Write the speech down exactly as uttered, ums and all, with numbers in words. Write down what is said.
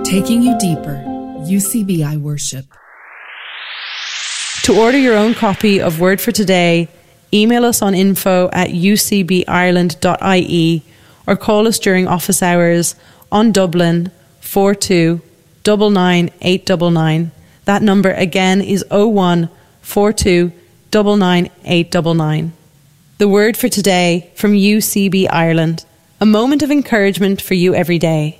Taking you deeper, U C B I Worship. To order your own copy of Word for Today, email us on info at u c b ireland dot i e or call us during office hours on Dublin four two nine nine eight nine nine. That number again is oh one four two nine nine eight nine nine. The Word for Today from U C B Ireland. A moment of encouragement for you every day.